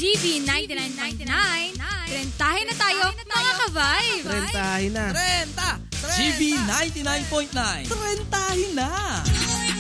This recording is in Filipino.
GB 99.9. Trentahin na tayo, mga ka-vibe! Trentahin na. GB 99.9. Trentahin na!